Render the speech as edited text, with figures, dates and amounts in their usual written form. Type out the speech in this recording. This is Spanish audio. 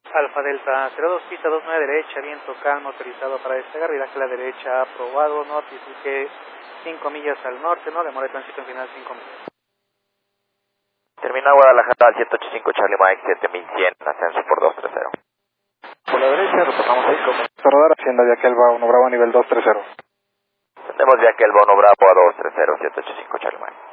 Alfa Delta 02, pista 29 derecha, viento calmo, autorizado para despegar, viraje a la derecha, aprobado, notifique 5 millas al norte, no demore tránsito en final 5 millas. Termina Guadalajara al 185 Charlie Mike 7100, ascenso por 230. Por la derecha, retornamos ahí con radar, hacienda de Aquelva 1 Bravo a nivel 230. Tenemos de Aquelva 1 Bravo a 230, 185 Charlie Mike.